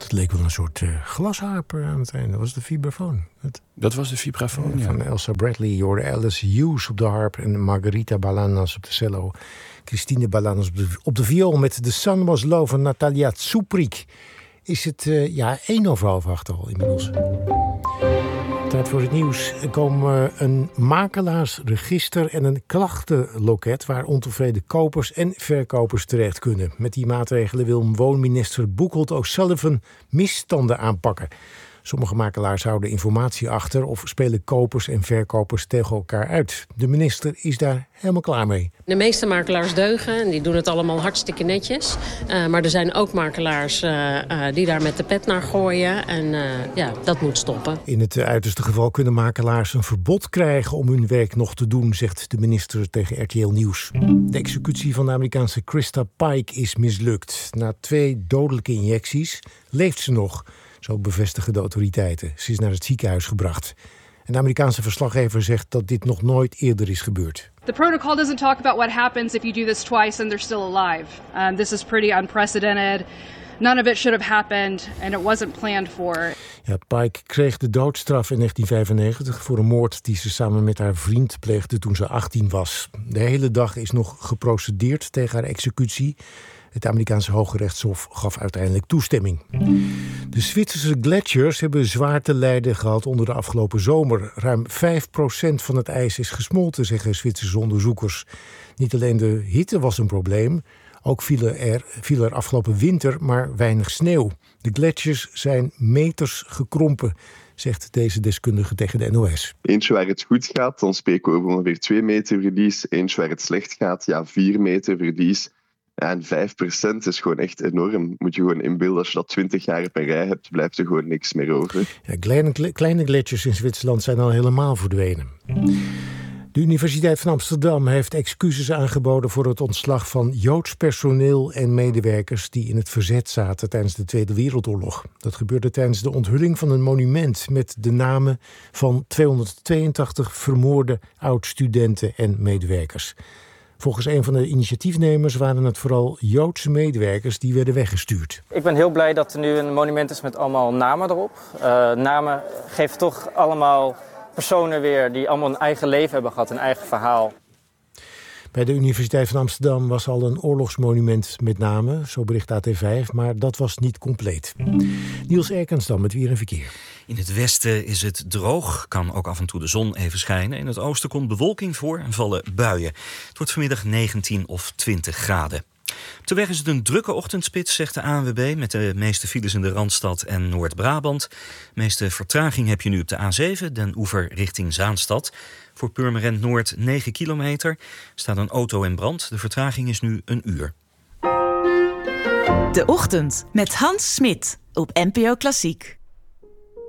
Het leek wel een soort glasharp aan het einde. Dat was de vibrafoon. Dat was de vibrafoon, ja. Van Elsa Bradley. Je hoorde Alice Hughes op de harp en Margarita Balanas op de cello. Christine Balanas op de viool met The Sun Was Low van Natalia Tsuprik. Is het 7:01 al inmiddels. Tijd voor het nieuws. Er komen een makelaarsregister en een klachtenloket waar ontevreden kopers en verkopers terecht kunnen. Met die maatregelen wil woonminister Buchelt O'Sullivan misstanden aanpakken. Sommige makelaars houden informatie achter of spelen kopers en verkopers tegen elkaar uit. De minister is daar helemaal klaar mee. De meeste makelaars deugen en die doen het allemaal hartstikke netjes. Maar er zijn ook makelaars die daar met de pet naar gooien. En dat moet stoppen. In het uiterste geval kunnen makelaars een verbod krijgen om hun werk nog te doen, zegt de minister tegen RTL Nieuws. De executie van de Amerikaanse Krista Pike is mislukt. Na 2 dodelijke injecties leeft ze nog. Zo bevestigen de autoriteiten. Ze is naar het ziekenhuis gebracht. Een Amerikaanse verslaggever zegt dat dit nog nooit eerder is gebeurd. The protocol doesn't talk about what happens if you do this twice and they're still alive. This is pretty unprecedented. None of it should have happened and it wasn't planned for. Ja, Pike kreeg de doodstraf in 1995 voor een moord die ze samen met haar vriend pleegde toen ze 18 was. De hele dag is nog geprocedeerd tegen haar executie. Het Amerikaanse Hoge Rechtshof gaf uiteindelijk toestemming. De Zwitserse gletsjers hebben zwaar te lijden gehad onder de afgelopen zomer. Ruim 5% van het ijs is gesmolten, zeggen Zwitserse onderzoekers. Niet alleen de hitte was een probleem, ook viel er afgelopen winter maar weinig sneeuw. De gletsjers zijn meters gekrompen, zegt deze deskundige tegen de NOS. Eentje waar het goed gaat, dan spreken we over ongeveer 2 meter verlies. Eentje waar het slecht gaat, 4 meter verlies. En 5% is gewoon echt enorm. Moet je gewoon inbeelden, als je dat 20 jaar per rij hebt, blijft er gewoon niks meer over. Ja, kleine gletsjers in Zwitserland zijn al helemaal verdwenen. De Universiteit van Amsterdam heeft excuses aangeboden voor het ontslag van Joods personeel en medewerkers die in het verzet zaten tijdens de Tweede Wereldoorlog. Dat gebeurde tijdens de onthulling van een monument met de namen van 282 vermoorde oud-studenten en medewerkers. Volgens een van de initiatiefnemers waren het vooral Joodse medewerkers die werden weggestuurd. Ik ben heel blij dat er nu een monument is met allemaal namen erop. Namen geven toch allemaal personen weer die allemaal een eigen leven hebben gehad, een eigen verhaal. Bij de Universiteit van Amsterdam was al een oorlogsmonument met namen, zo bericht AT5, maar dat was niet compleet. Niels Erkensdam met Weer en Verkeer. In het westen is het droog, kan ook af en toe de zon even schijnen. In het oosten komt bewolking voor en vallen buien. Het wordt vanmiddag 19 of 20 graden. Op de weg is het een drukke ochtendspits, zegt de ANWB... met de meeste files in de Randstad en Noord-Brabant. De meeste vertraging heb je nu op de A7, Den Oever richting Zaanstad. Voor Purmerend Noord 9 kilometer. Staat een auto in brand. De vertraging is nu 1 uur. De Ochtend met Hans Smit op NPO Klassiek.